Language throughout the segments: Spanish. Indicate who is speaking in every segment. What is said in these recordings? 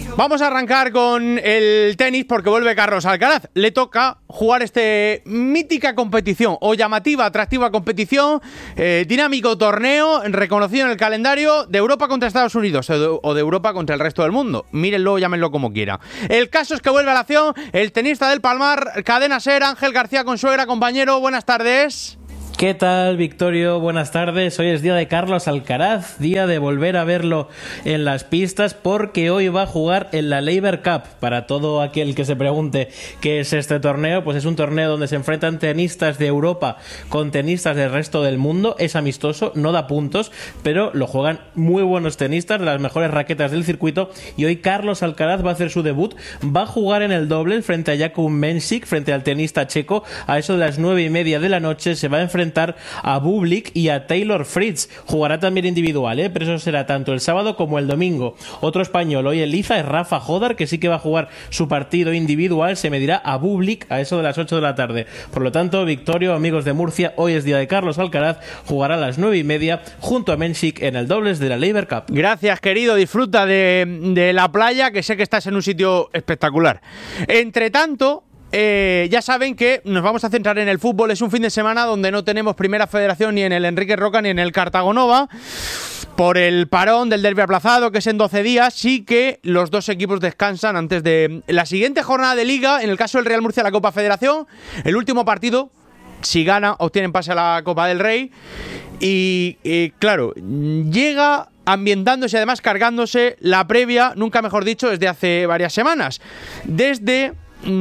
Speaker 1: Vamos a arrancar con el tenis porque vuelve Carlos Alcaraz. Le toca jugar mítica competición o llamativa, atractiva competición, dinámico torneo reconocido en el calendario de Europa contra Estados Unidos o de Europa contra el resto del mundo. Mírenlo, llámenlo como quieran. El caso es que vuelve a la acción el tenista del Palmar, Cadena Ser, Ángel García Consuegra. Compañero, buenas tardes.
Speaker 2: ¿Qué tal, Victorio? Buenas tardes. Hoy es día de Carlos Alcaraz, día de volver a verlo en las pistas porque hoy va a jugar en la Laver Cup. Para todo aquel que se pregunte qué es este torneo, pues es un torneo donde se enfrentan tenistas de Europa con tenistas del resto del mundo. Es amistoso, no da puntos, pero lo juegan muy buenos tenistas de las mejores raquetas del circuito y hoy Carlos Alcaraz va a hacer su debut. Va a jugar en el doble frente a Jakub Mensik, frente al tenista checo. A eso de las 9:30 de la noche se va a enfrentar a Bublik y a Taylor Fritz. Jugará también individual, pero eso será tanto el sábado como el domingo. Otro español hoy en liza es Rafa Jodar, que sí que va a jugar su partido individual. Se medirá a Bublik a eso de las 8 de la tarde. Por lo tanto, Victorio, amigos de Murcia, hoy es día de Carlos Alcaraz. Jugará a las 9:30 junto a Mensik en el dobles de la Laver Cup.
Speaker 1: Gracias, querido. Disfruta de la playa, que sé que estás en un sitio espectacular. Entre tanto, ya saben que nos vamos a centrar en el fútbol. Es un fin de semana donde no tenemos Primera Federación ni en el Enrique Roca ni en el Cartagonova por el parón del derbi aplazado, que es en 12 días. Sí que los dos equipos descansan antes de la siguiente jornada de Liga. En el caso del Real Murcia, la Copa Federación, el último partido, si gana, obtienen pase a la Copa del Rey. Y claro, llega ambientándose, además cargándose la previa, nunca mejor dicho, desde hace varias semanas. Desde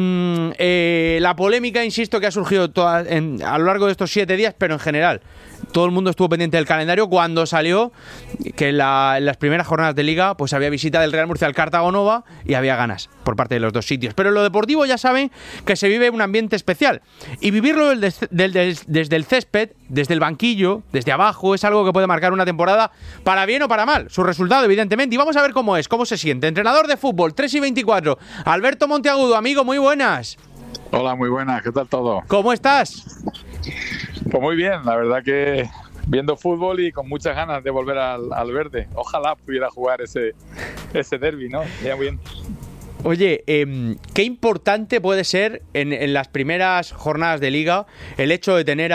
Speaker 1: la polémica, insisto, que ha surgido a lo largo de estos 7 días, pero en general todo el mundo estuvo pendiente del calendario cuando salió que en las primeras jornadas de Liga pues había visita del Real Murcia al Cartagonova y había ganas por parte de los dos sitios. Pero en lo deportivo ya saben que se vive un ambiente especial y vivirlo desde el césped, desde el banquillo, desde abajo, es algo que puede marcar una temporada para bien o para mal. Su resultado, evidentemente. Y vamos a ver cómo se siente. Entrenador de fútbol, 3:24, Alberto Monteagudo. Amigo, muy buenas.
Speaker 3: Hola, muy buenas. ¿Qué tal todo?
Speaker 1: ¿Cómo estás?
Speaker 3: Pues muy bien, la verdad que viendo fútbol y con muchas ganas de volver al verde. Ojalá pudiera jugar ese derbi, ¿no? Ya bien.
Speaker 1: Oye, qué importante puede ser en las primeras jornadas de Liga el hecho de tener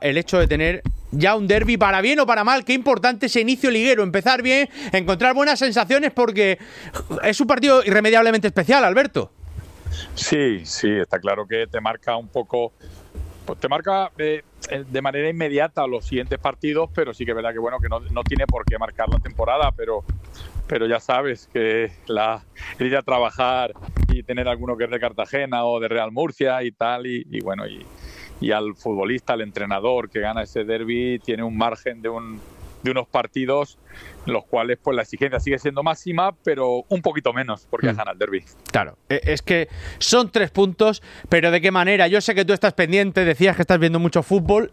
Speaker 1: ya un derbi, para bien o para mal. Qué importante ese inicio liguero, empezar bien, encontrar buenas sensaciones, porque es un partido irremediablemente especial, Alberto.
Speaker 3: Sí, está claro que te marca un poco, pues te marca de manera inmediata los siguientes partidos, pero sí que es verdad que bueno, que no tiene por qué marcar la temporada, pero ya sabes que el ir a trabajar y tener alguno que es de Cartagena o de Real Murcia y tal, y bueno, y al futbolista, al entrenador que gana ese derbi, tiene un margen de unos partidos en los cuales pues la exigencia sigue siendo máxima, pero un poquito menos porque gana el derbi.
Speaker 1: Claro, es que son 3 puntos, pero ¿de qué manera? Yo sé que tú estás pendiente, decías que estás viendo mucho fútbol.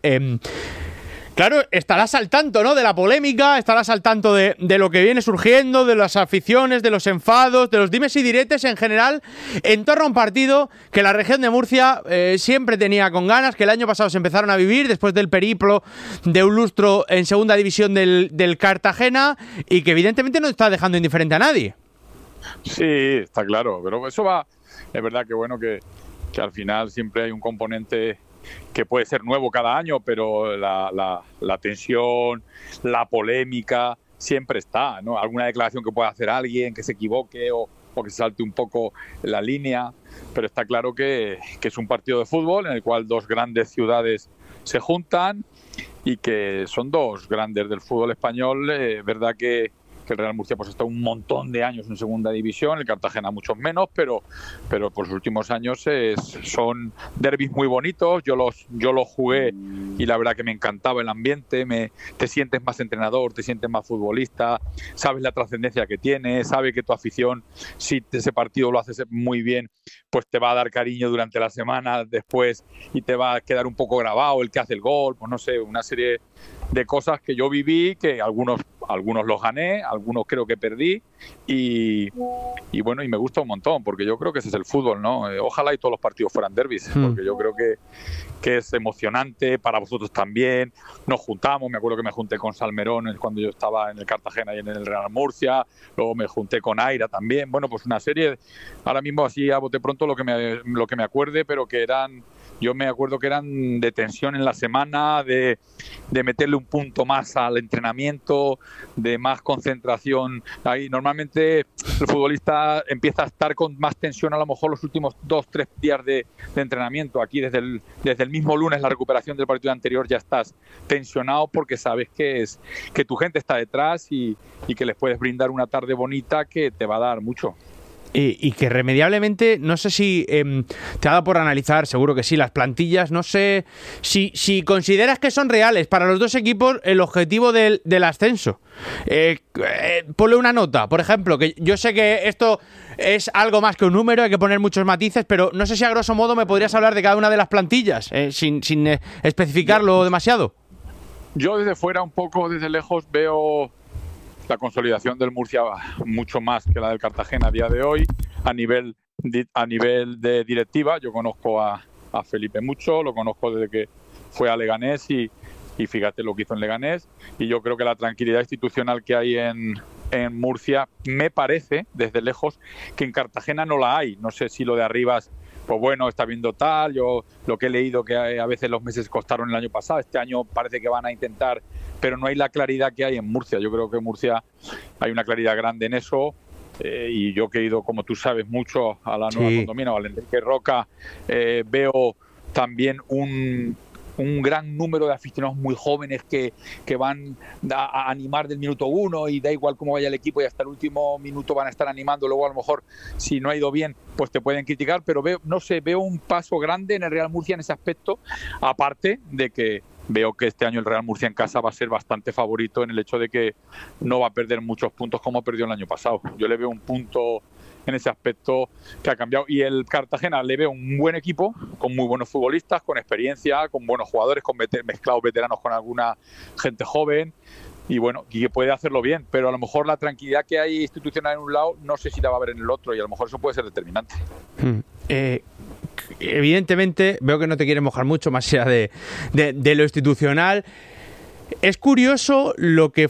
Speaker 1: Claro, estarás al tanto, ¿no?, de la polémica, estarás al tanto de lo que viene surgiendo, de las aficiones, de los enfados, de los dimes y diretes en general, en torno a un partido que la región de Murcia siempre tenía con ganas, que el año pasado se empezaron a vivir después del periplo de un lustro en segunda división del Cartagena, y que evidentemente no está dejando indiferente a nadie.
Speaker 3: Sí, está claro, pero eso va, es verdad que bueno, que al final siempre hay un componente que puede ser nuevo cada año, pero la tensión, la polémica siempre está, ¿no? Alguna declaración que pueda hacer alguien, que se equivoque o que se salte un poco la línea, pero está claro que es un partido de fútbol en el cual dos grandes ciudades se juntan y que son dos grandes del fútbol español. Verdad que el Real Murcia pues está un montón de años en segunda división, el Cartagena muchos menos, pero por los últimos años son derbis muy bonitos. Yo los jugué y la verdad que me encantaba el ambiente. Te sientes más entrenador, te sientes más futbolista, sabes la trascendencia que tiene, sabes que tu afición, si ese partido lo haces muy bien, pues te va a dar cariño durante la semana después y te va a quedar un poco grabado el que hace el gol, pues no sé, una serie de cosas que yo viví, que algunos los gané, algunos creo que perdí, y bueno, y me gusta un montón, porque yo creo que ese es el fútbol, ¿no? Ojalá y todos los partidos fueran derbis, porque yo creo que es emocionante, para vosotros también. Nos juntamos, me acuerdo que me junté con Salmerón cuando yo estaba en el Cartagena y en el Real Murcia, luego me junté con Aira también. Bueno, pues una serie, ahora mismo así a bote pronto lo que me acuerde, pero que eran... Yo me acuerdo que eran de tensión en la semana, de meterle un punto más al entrenamiento, de más concentración. Ahí normalmente el futbolista empieza a estar con más tensión a lo mejor los últimos 2-3 días de entrenamiento. Aquí desde el mismo lunes, la recuperación del partido anterior, ya estás tensionado porque sabes que tu gente está detrás y que les puedes brindar una tarde bonita que te va a dar mucho.
Speaker 1: Y que irremediablemente, no sé si te ha dado por analizar, seguro que sí, las plantillas, no sé si consideras que son reales para los dos equipos el objetivo del ascenso. Ponle una nota, por ejemplo, que yo sé que esto es algo más que un número, hay que poner muchos matices, pero no sé si a grosso modo me podrías hablar de cada una de las plantillas, sin especificarlo demasiado.
Speaker 3: Yo desde fuera, un poco desde lejos, veo la consolidación del Murcia mucho más que la del Cartagena a día de hoy, a nivel de directiva. Yo conozco a Felipe mucho, lo conozco desde que fue a Leganés y fíjate lo que hizo en Leganés, y yo creo que la tranquilidad institucional que hay en Murcia, me parece desde lejos que en Cartagena no la hay. No sé si lo de Arribas, pues bueno, está viendo tal, yo lo que he leído que a veces los meses costaron el año pasado, este año parece que van a intentar, pero no hay la claridad que hay en Murcia. Yo creo que en Murcia hay una claridad grande en eso, y yo que he ido, como tú sabes, mucho a la nueva Condomina o al Enrique Roca, veo también un gran número de aficionados muy jóvenes que van a animar del minuto 1, y da igual cómo vaya el equipo, y hasta el último minuto van a estar animando. Luego a lo mejor si no ha ido bien pues te pueden criticar, pero veo un paso grande en el Real Murcia en ese aspecto, aparte de que veo que este año el Real Murcia en casa va a ser bastante favorito en el hecho de que no va a perder muchos puntos como perdió el año pasado. Yo le veo un punto en ese aspecto que ha cambiado, y el Cartagena le veo un buen equipo con muy buenos futbolistas, con experiencia, con buenos jugadores, con mezclados veteranos con alguna gente joven, y bueno, y que puede hacerlo bien, pero a lo mejor la tranquilidad que hay institucional en un lado no sé si la va a haber en el otro, y a lo mejor eso puede ser determinante.
Speaker 1: Evidentemente veo que no te quieres mojar mucho más allá de lo institucional. Es curioso lo que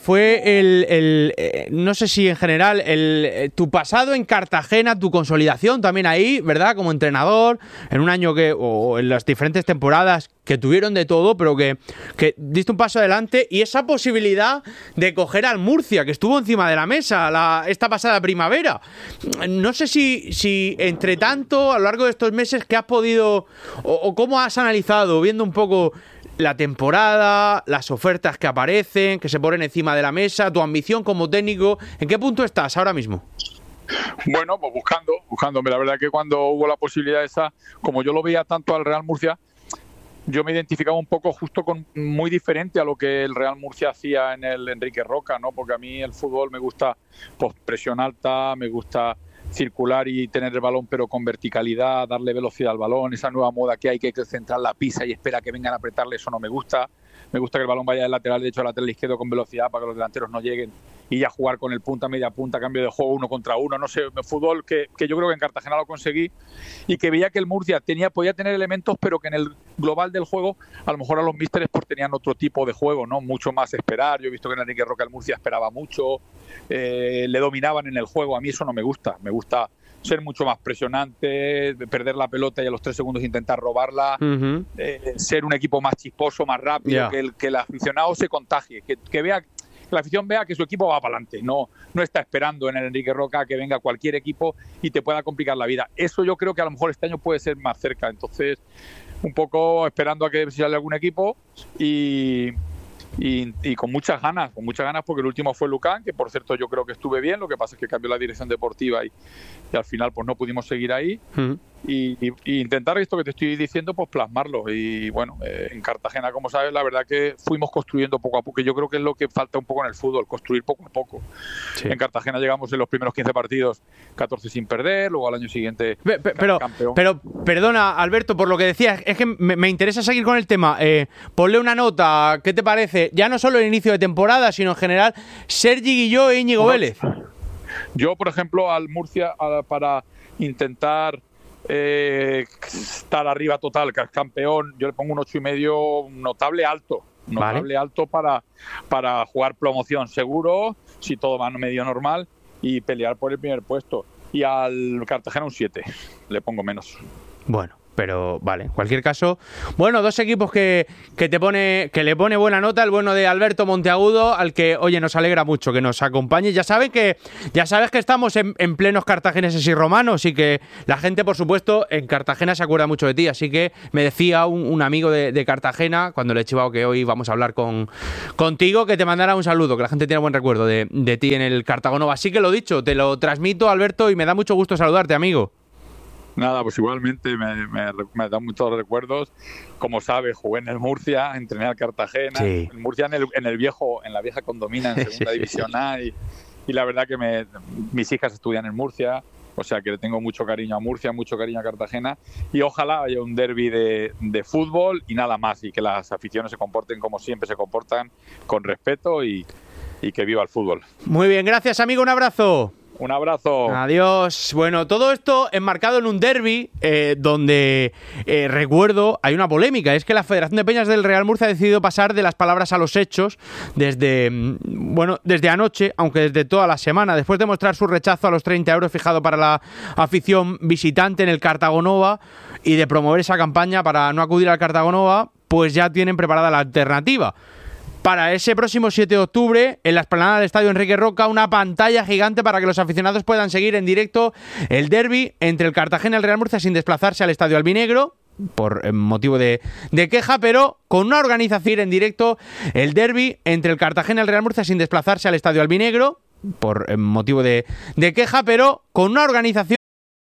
Speaker 1: fue no sé si en general tu pasado en Cartagena, tu consolidación también ahí, ¿verdad? Como entrenador, en un año o en las diferentes temporadas que tuvieron de todo, pero que diste un paso adelante, y esa posibilidad de coger al Murcia, que estuvo encima de la mesa esta pasada primavera. No sé si entre tanto, a lo largo de estos meses, que has podido o cómo has analizado, viendo un poco la temporada, las ofertas que aparecen, que se ponen encima de la mesa, tu ambición como técnico, ¿en qué punto estás ahora mismo?
Speaker 3: Bueno, pues buscándome. La verdad que cuando hubo la posibilidad esa, como yo lo veía tanto al Real Murcia, yo me identificaba un poco justo con muy diferente a lo que el Real Murcia hacía en el Enrique Roca, ¿no? Porque a mí el fútbol me gusta, pues, presión alta, me gusta circular y tener el balón pero con verticalidad, darle velocidad al balón, esa nueva moda que hay que centrar la pisa y espera que vengan a apretarle, eso no me gusta. Me gusta que el balón vaya del lateral derecho al lateral izquierdo con velocidad para que los delanteros no lleguen, y ya jugar con el punta, media punta, cambio de juego, 1 contra 1, no sé, fútbol que yo creo que en Cartagena lo conseguí, y que veía que el Murcia podía tener elementos, pero que en el global del juego a lo mejor a los místeres pues tenían otro tipo de juego, ¿no? Mucho más esperar. Yo he visto que en Enrique Roca el Murcia esperaba mucho, le dominaban en el juego. A mí eso no me gusta, me gusta ser mucho más presionante, perder la pelota y a los 3 segundos intentar robarla, ser un equipo más chisposo, más rápido, que el aficionado se contagie, que vea, que la afición vea que su equipo va para adelante, no está esperando en el Enrique Roca que venga cualquier equipo y te pueda complicar la vida. Eso yo creo que a lo mejor este año puede ser más cerca, entonces un poco esperando a que sale algún equipo y con muchas ganas porque el último fue Lucán, que por cierto yo creo que estuve bien, lo que pasa es que cambió la dirección deportiva y al final pues no pudimos seguir ahí, y intentar esto que te estoy diciendo pues plasmarlo, y bueno, en Cartagena, como sabes, la verdad que fuimos construyendo poco a poco, que yo creo que es lo que falta un poco en el fútbol, construir poco a poco. En Cartagena llegamos en los primeros 15 partidos 14 sin perder, luego al año siguiente campeón. Pero
Speaker 1: perdona, Alberto, por lo que decías, es que me interesa seguir con el tema. Ponle una nota, ¿qué te parece? Ya no solo el inicio de temporada, sino en general, Sergi Guilló e Íñigo Vélez.
Speaker 3: Yo, por ejemplo, al Murcia, para intentar estar arriba total, que es campeón, yo le pongo un 8,5 notable alto. Notable alto para jugar promoción seguro, si todo va medio normal, y pelear por el primer puesto. Y al Cartagena un 7, le pongo menos.
Speaker 1: Bueno, pero vale, en cualquier caso, bueno, dos equipos que le pone buena nota, el bueno de Alberto Monteagudo, al que, oye, nos alegra mucho que nos acompañe. Ya sabes que estamos en plenos cartagineses y romanos, y que la gente, por supuesto, en Cartagena se acuerda mucho de ti, así que me decía un amigo de Cartagena, cuando le he chivado que hoy vamos a hablar contigo, que te mandara un saludo, que la gente tiene buen recuerdo de ti en el Cartagonova. Así que lo dicho, te lo transmito, Alberto, y me da mucho gusto saludarte, amigo.
Speaker 3: Nada, pues igualmente me da muchos recuerdos. Como sabes, jugué en el Murcia, entrené al Cartagena,
Speaker 1: sí.
Speaker 3: En Murcia en la vieja condomina, en segunda división A, y la verdad que mis hijas estudian en Murcia, o sea que le tengo mucho cariño a Murcia, mucho cariño a Cartagena, y ojalá haya un derbi de fútbol y nada más, y que las aficiones se comporten como siempre se comportan, con respeto, y que viva el fútbol.
Speaker 1: Muy bien, gracias, amigo, un abrazo.
Speaker 3: Un abrazo.
Speaker 1: Adiós. Bueno, todo esto enmarcado en un derbi donde, recuerdo, hay una polémica. Es que la Federación de Peñas del Real Murcia ha decidido pasar de las palabras a los hechos desde anoche, aunque desde toda la semana, después de mostrar su rechazo a los 30 euros fijado para la afición visitante en el Cartagonova y de promover esa campaña para no acudir al Cartagonova, pues ya tienen preparada la alternativa. Para ese próximo 7 de octubre, en la explanada del Estadio Enrique Roca, una pantalla gigante para que los aficionados puedan seguir en directo el derbi entre el Cartagena y el Real Murcia sin desplazarse al Estadio Albinegro, por motivo de queja, pero con una organización en directo, el derbi entre el Cartagena y el Real Murcia sin desplazarse al Estadio Albinegro, por motivo de queja, pero con una organización